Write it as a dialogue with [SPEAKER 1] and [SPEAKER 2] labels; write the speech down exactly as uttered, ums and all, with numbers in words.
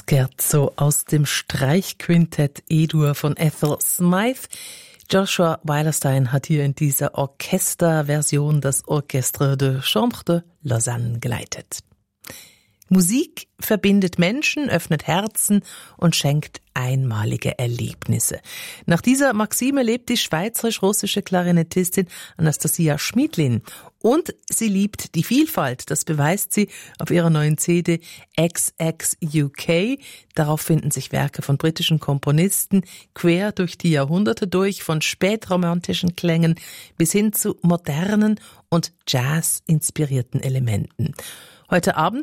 [SPEAKER 1] Scherzo aus dem Streichquintett E-Dur von Ethel Smythe. Joshua Weilerstein hat hier in dieser Orchesterversion das Orchestre de Chambre de Lausanne geleitet. Musik verbindet Menschen, öffnet Herzen und schenkt einmalige Erlebnisse. Nach dieser Maxime lebt die schweizerisch-russische Klarinettistin Anastasia Schmidlin. Und sie liebt die Vielfalt. Das beweist sie auf ihrer neuen C D X X U K. Darauf finden sich Werke von britischen Komponisten quer durch die Jahrhunderte durch, von spätromantischen Klängen bis hin zu modernen und Jazz-inspirierten Elementen. Heute Abend